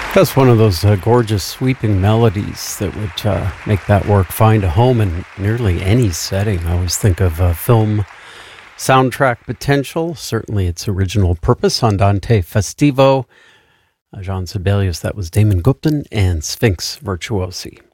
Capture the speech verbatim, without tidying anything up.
That's one of those uh, gorgeous sweeping melodies that would uh, make that work find a home in nearly any setting. I always think of uh, film soundtrack potential, certainly its original purpose. Andante Festivo, uh, Jean Sibelius, that was Damon Gupton, and Sphinx Virtuosi.